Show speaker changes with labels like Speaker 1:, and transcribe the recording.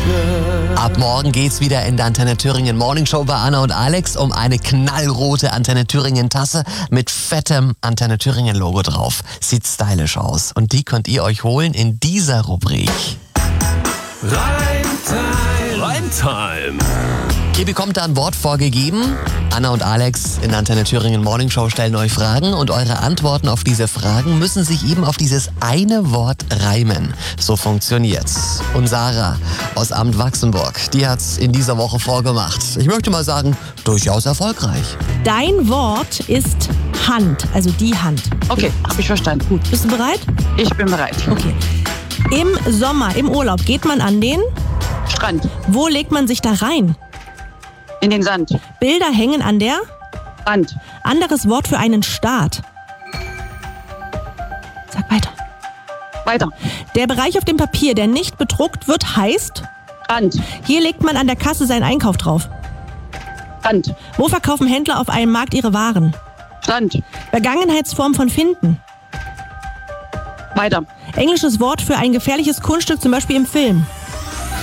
Speaker 1: Ab morgen geht's wieder in der Antenne Thüringen Morning Show bei Anna und Alex um eine knallrote Antenne Thüringen Tasse mit fettem Antenne Thüringen Logo drauf. Sieht stylisch aus. Und die könnt ihr euch holen in dieser Rubrik.
Speaker 2: Reimtime.
Speaker 1: Ihr bekommt da ein Wort vorgegeben. Anna und Alex in der Antenne Thüringen Morning Show stellen euch Fragen und eure Antworten auf diese Fragen müssen sich eben auf dieses eine Wort reimen. So funktioniert's. Und Sarah aus Amt Wachsenburg, die hat's in dieser Woche vorgemacht. Ich möchte mal sagen, durchaus erfolgreich.
Speaker 3: Dein Wort ist Hand, also die Hand.
Speaker 4: Okay, habe ich verstanden.
Speaker 3: Gut, bist du bereit?
Speaker 4: Ich bin bereit.
Speaker 3: Okay. Im Sommer, im Urlaub, geht man an den?
Speaker 4: Strand.
Speaker 3: Wo legt man sich da rein?
Speaker 4: In den Sand.
Speaker 3: Bilder hängen an der?
Speaker 4: Wand.
Speaker 3: Anderes Wort für einen Staat. Sag weiter.
Speaker 4: Weiter.
Speaker 3: Der Bereich auf dem Papier, der nicht bedruckt wird, heißt?
Speaker 4: Rand.
Speaker 3: Hier legt man an der Kasse seinen Einkauf drauf.
Speaker 4: Rand.
Speaker 3: Wo verkaufen Händler auf einem Markt ihre Waren?
Speaker 4: Stand.
Speaker 3: Vergangenheitsform von finden.
Speaker 4: Weiter.
Speaker 3: Englisches Wort für ein gefährliches Kunststück, zum Beispiel im Film.